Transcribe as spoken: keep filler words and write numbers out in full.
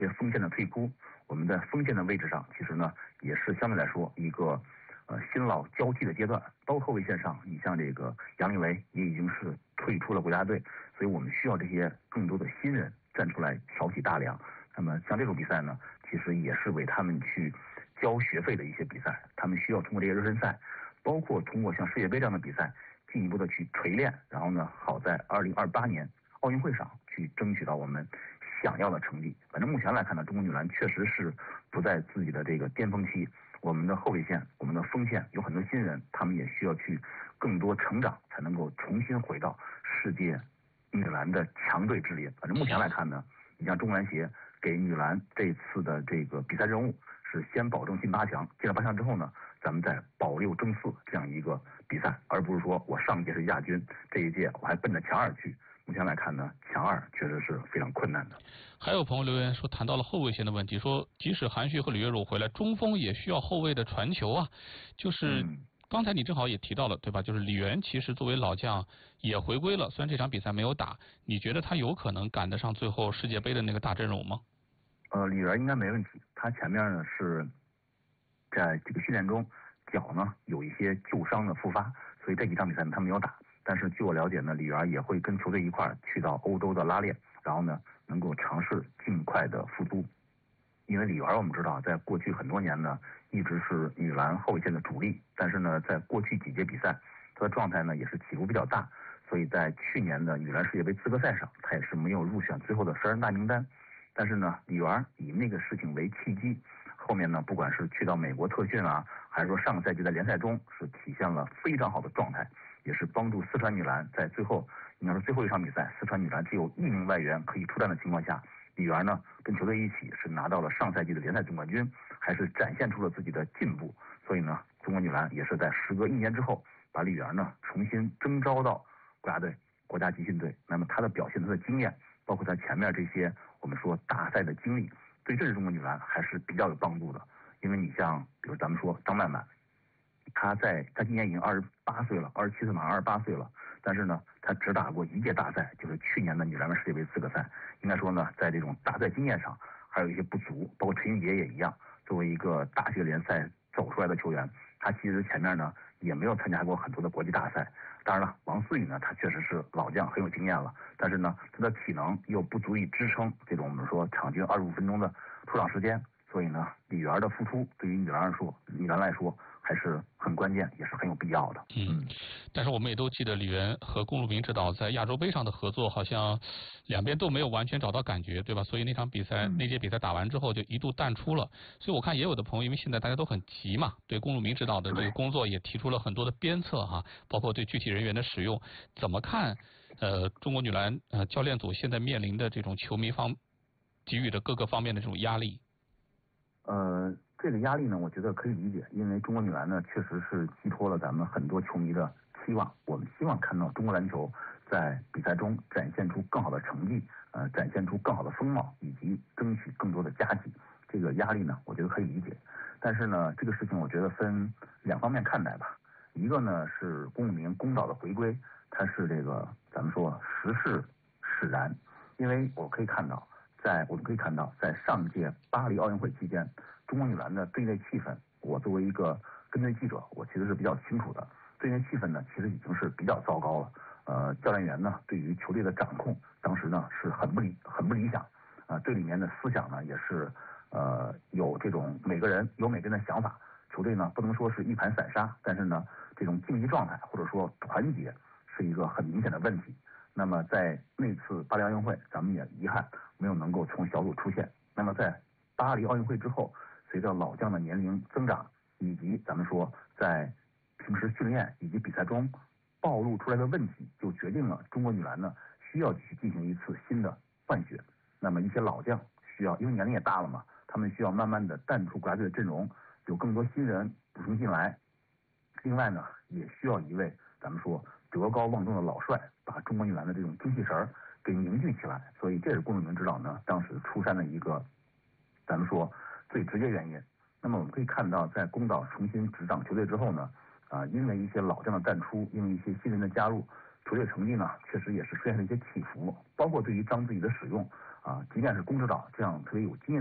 这锋线的退扑，我们在锋线的位置上，其实呢也是相对来说一个呃新老交替的阶段。包括后卫线上，你像这个杨利维也已经是退出了国家队，所以我们需要这些更多的新人站出来挑起大梁。那么像这种比赛呢，其实也是为他们去交学费的一些比赛，他们需要通过这些热身赛，包括通过像世界杯这样的比赛，进一步的去锤炼，然后呢，好在二零二八年奥运会上去争取到我们想要的成绩。反正目前来看呢，中国女篮确实是不在自己的这个巅峰期，我们的后卫线、我们的锋线有很多新人，他们也需要去更多成长，才能够重新回到世界女篮的强队之列。反正目前来看呢，你像中国篮协给女篮这次的这个比赛任务是先保证进八强，进了八强之后呢，咱们再保六争四这样一个比赛，而不是说我上一届是亚军，这一届我还奔着强二去。目前来看呢，强二确实是非常困难的。 还有朋友留言说，谈到了后卫线的问题，说即使韩旭和李月茹回来，中锋也需要后卫的传球啊。就是刚才你正好也提到了，对吧？就是李源其实作为老将也回归了，虽然这场比赛没有打，你觉得他有可能赶得上最后世界杯的那个大阵容吗？ 呃，李源应该没问题，他前面呢是在这个训练中脚呢有一些旧伤的复发，所以这几场比赛呢他没有打。但是据我了解呢，李源也会跟球队一块儿去到欧洲的拉练，然后呢能够尝试尽快的复出。因为李源我们知道，在过去很多年呢一直是女篮后卫线的主力，但是呢在过去几届比赛，他的状态呢也是起伏比较大，所以在去年的女篮世界杯资格赛上，他也是没有入选最后的十人大名单。但是呢，李源以那个事情为契机，后面呢不管是去到美国特训啊，还是说上个赛季在联赛中是体现了非常好的状态，也是帮助四川女篮在最后应该说最后一场比赛，四川女篮只有一名外援可以出战的情况下，李源呢跟球队一起是拿到了上赛季的联赛总冠军，还是展现出了自己的进步。所以呢，中国女篮也是在时隔一年之后，把李源呢重新征召到国家队、国家集训队。那么他的表现、他的经验，包括他前面这些我们说大赛的经历，对这支中国女篮还是比较有帮助的。因为你像比如咱们说张曼曼，他在他今年已经二十八岁了，二十七岁马上二十八岁了，但是呢，他只打过一届大赛，就是去年的女篮世界杯资格赛。应该说呢，在这种大赛经验上还有一些不足，包括陈云杰也一样。作为一个大学联赛走出来的球员，他其实前面呢也没有参加过很多的国际大赛。当然了，王思雨呢，他确实是老将，很有经验了，但是呢，他的体能又不足以支撑这种我们说场均二十五分钟的出场时间。所以呢，李源的付出对于女篮来说，女篮来说还是很关键，也是很有必要的。 嗯，但是我们也都记得李源和龚路明指导在亚洲杯上的合作，好像两边都没有完全找到感觉，对吧？所以那场比赛、嗯、那届比赛打完之后就一度淡出了。所以我看也有的朋友，因为现在大家都很急嘛，对龚路明指导的这个工作也提出了很多的鞭策哈，包括对具体人员的使用，怎么看？呃，中国女篮呃教练组现在面临的这种球迷方给予的各个方面的这种压力。 呃，这个压力呢，我觉得可以理解，因为中国女篮呢，确实是寄托了咱们很多球迷的期望。我们希望看到中国篮球在比赛中展现出更好的成绩，呃，展现出更好的风貌，以及争取更多的佳绩。这个压力呢，我觉得可以理解。但是呢，这个事情我觉得分两方面看待吧。一个呢是龚路明公道的回归，它是这个咱们说时势使然，因为我可以看到。在我们可以看到，在上届巴黎奥运会期间，中国女篮的队内气氛，我作为一个跟队记者，我其实是比较清楚的。队内气氛呢，其实已经是比较糟糕了。呃，教练员呢，对于球队的掌控，当时呢是很不理很不理想。啊、呃，队里面的思想呢，也是呃有这种每个人有每个人的想法。球队呢不能说是一盘散沙，但是呢，这种竞技状态或者说团结是一个很明显的问题。那么在那次巴黎奥运会，咱们也遗憾没有能够从小组出现。那么在巴黎奥运会之后，随着老将的年龄增长，以及咱们说在平时训练以及比赛中暴露出来的问题，就决定了中国女篮呢需要去进行一次新的换血。那么一些老将需要，因为年龄也大了嘛，他们需要慢慢的淡出国家队的阵容，有更多新人补充进来。另外呢，也需要一位咱们说德高望重的老帅，把中国女篮的这种精气神儿给凝聚起来。所以这是龚路明指导呢当时出山的一个咱们说最直接原因。那么我们可以看到，在龚导重新执掌球队之后呢，啊、呃，因为一些老将的淡出，因为一些新人的加入，球队成绩呢确实也是出现了一些起伏，包括对于张自己的使用， 啊，即便是公指导这样特别有经验